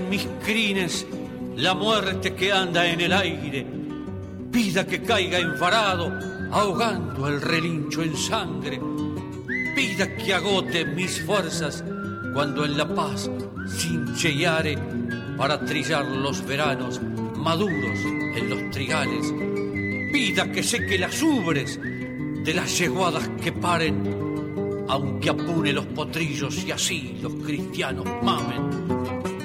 en mis crines la muerte que anda en el aire. Vida que caiga enfarado, ahogando el relincho en sangre. Vida que agote mis fuerzas cuando en la paz cincheare para trillar los veranos maduros en los trigales. Vida que seque las ubres de las yeguadas que paren, aunque apune los potrillos y así los cristianos mamen.